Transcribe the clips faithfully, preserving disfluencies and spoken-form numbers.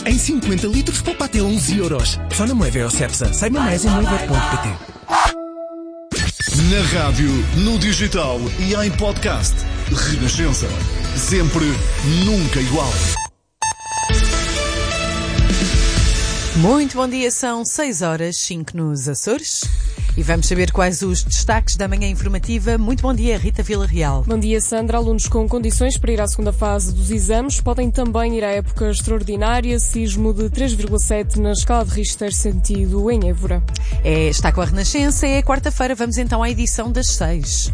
Em cinquenta litros, poupa até onze euros. Só na Moev ou Cepsa. Saiba mais em moev ponto pt. Na rádio, no digital e em podcast. Renascença. Sempre, nunca igual. Muito bom dia, são seis horas, cinco nos Açores. E vamos saber quais os destaques da manhã informativa. Muito bom dia, Rita Vila Real. Bom dia, Sandra. Alunos com condições para ir à segunda fase dos exames podem também ir à época extraordinária. Sismo de três vírgula sete na escala de Richter sentido em Évora. É, está com a Renascença, é quarta-feira. Vamos então à edição das seis.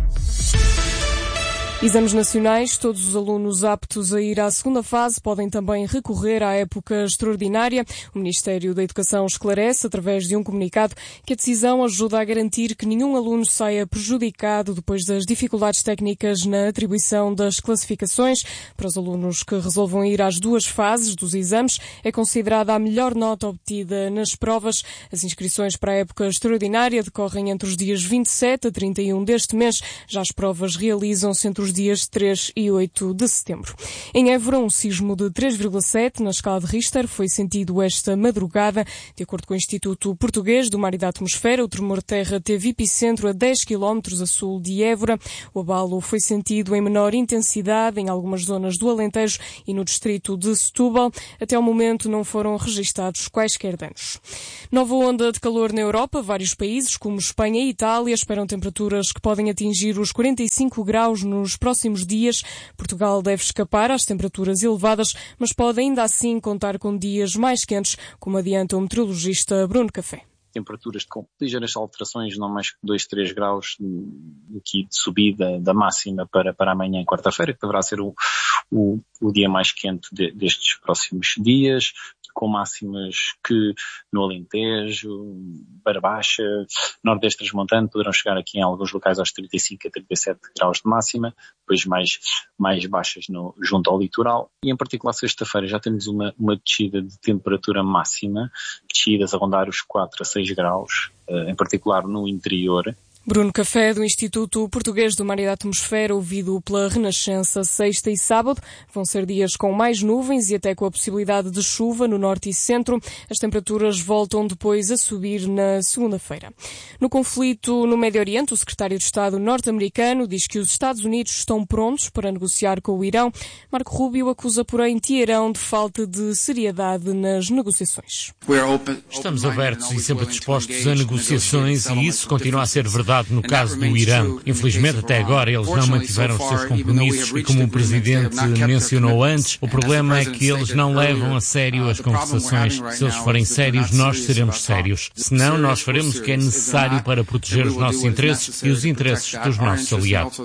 Exames nacionais. Todos os alunos aptos a ir à segunda fase podem também recorrer à época extraordinária. O Ministério da Educação esclarece, através de um comunicado, que a decisão ajuda a garantir que nenhum aluno saia prejudicado depois das dificuldades técnicas na atribuição das classificações. Para os alunos que resolvam ir às duas fases dos exames, é considerada a melhor nota obtida nas provas. As inscrições para a época extraordinária decorrem entre os dias vinte e sete a trinta e um deste mês. Já as provas realizam-se entre os dias três e oito de setembro. Em Évora, um sismo de três vírgula sete na escala de Richter foi sentido esta madrugada. De acordo com o Instituto Português do Mar e da Atmosfera, o tremor de terra teve epicentro a dez quilómetros a sul de Évora. O abalo foi sentido em menor intensidade em algumas zonas do Alentejo e no distrito de Setúbal. Até ao momento não foram registados quaisquer danos. Nova onda de calor na Europa. Vários países, como Espanha e Itália, esperam temperaturas que podem atingir os quarenta e cinco graus nos próximos dias. Portugal deve escapar às temperaturas elevadas, mas pode ainda assim contar com dias mais quentes, como adianta o meteorologista Bruno Café. Temperaturas com ligeiras alterações, não mais que dois, três graus aqui de subida da máxima para, para amanhã, quarta-feira, que deverá ser o, o, o dia mais quente de, destes próximos dias, com máximas que no Alentejo, Beira Baixa, Nordeste Transmontano poderão chegar aqui em alguns locais aos trinta e cinco a trinta e sete graus de máxima, depois mais, mais baixas no, junto ao litoral. E em particular sexta-feira já temos uma, uma descida de temperatura máxima, descidas a rondar os quatro a seis graus, em particular no interior. Bruno Café, do Instituto Português do Mar e da Atmosfera, ouvido pela Renascença. Sexta e sábado vão ser dias com mais nuvens e até com a possibilidade de chuva no norte e centro. As temperaturas voltam depois a subir na segunda-feira. No conflito no Médio Oriente, o secretário de Estado norte-americano diz que os Estados Unidos estão prontos para negociar com o Irão. Marco Rubio acusa, porém, Teherão de falta de seriedade nas negociações. Estamos abertos e sempre dispostos a negociações e isso continua a ser verdade no caso do Irão. Infelizmente, até agora, eles não mantiveram os seus compromissos e, como o Presidente mencionou antes, o problema é que eles não levam a sério as conversações. Se eles forem sérios, nós seremos sérios. Senão, nós faremos o que é necessário para proteger os nossos interesses e os interesses dos nossos aliados.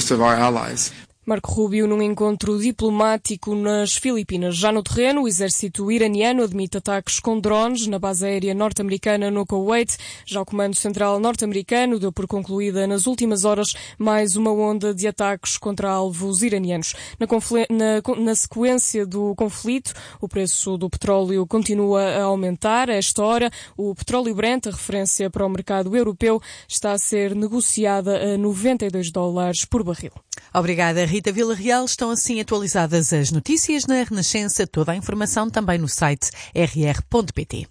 Marco Rubio num encontro diplomático nas Filipinas. Já no terreno, o exército iraniano admite ataques com drones na base aérea norte-americana no Kuwait. Já o Comando Central norte-americano deu por concluída nas últimas horas mais uma onda de ataques contra alvos iranianos. Na, na, na sequência do conflito, o preço do petróleo continua a aumentar. A esta hora, o petróleo Brent, a referência para o mercado europeu, está a ser negociada a noventa e dois dólares por barril. Obrigada, Rita Vila Real. Estão assim atualizadas as notícias na Renascença. Toda a informação também no site r r ponto p t.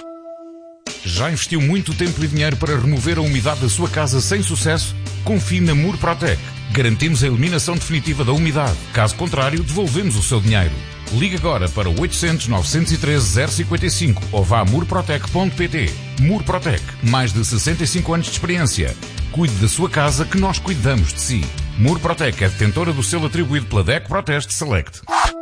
Já investiu muito tempo e dinheiro para remover a umidade da sua casa sem sucesso? Confie na Murprotec. Garantimos a eliminação definitiva da umidade. Caso contrário, devolvemos o seu dinheiro. Ligue agora para o oitocentos, novecentos e treze, zero cinquenta e cinco ou vá a murprotec ponto p t. Murprotec. Mais de sessenta e cinco anos de experiência. Cuide da sua casa que nós cuidamos de si. Murprotec é detentora do selo atribuído pela D E C Proteste Select.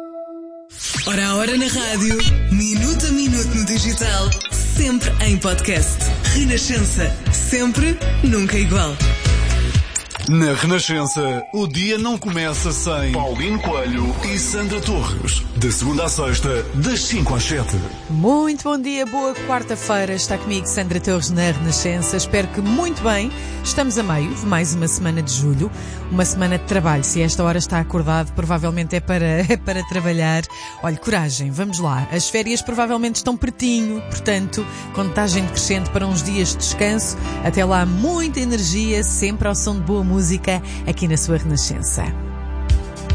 Hora a hora na rádio, minuto a minuto no digital, sempre em podcast. Renascença, sempre, nunca igual. Na Renascença, o dia não começa sem Paulinho Coelho e Sandra Torres. De segunda a sexta, das cinco às sete. Muito bom dia, boa quarta-feira. Está comigo Sandra Torres na Renascença. Espero que muito bem. Estamos a meio de mais uma semana de julho. Uma semana de trabalho. Se a esta hora está acordado, provavelmente é para, é para trabalhar. Olhe, coragem, vamos lá. As férias provavelmente estão pertinho. Portanto, contagem decrescente para uns dias de descanso. Até lá, muita energia, sempre ao som de boa música aqui na sua Renascença.